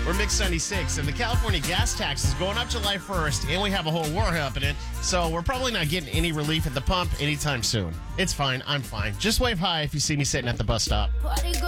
We're Mix 96, and the California gas tax is going up July 1st, and we have a whole war happening, so we're probably not getting any relief at the pump anytime soon. It's fine. I'm fine. Just wave hi if you see me sitting at the bus stop.